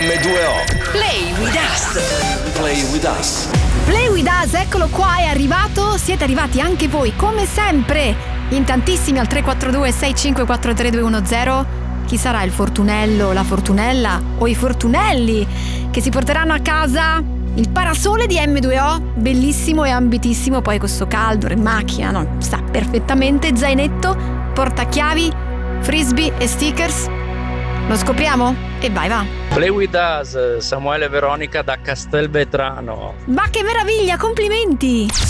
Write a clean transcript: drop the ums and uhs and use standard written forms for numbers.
M2O. Play with us. Play with us. Play with us, eccolo qua, è arrivato. Siete arrivati anche voi, come sempre, in tantissimi al 342 6543 210. Chi sarà il fortunello, la fortunella o i fortunelli che si porteranno a casa il parasole di M2O, bellissimo e ambitissimo, poi questo caldo in macchina, no? Sta perfettamente, zainetto, portachiavi, frisbee e stickers. Lo scopriamo? E vai, va. Play with us, Samuele e Veronica da Castelvetrano. Ma che meraviglia, complimenti!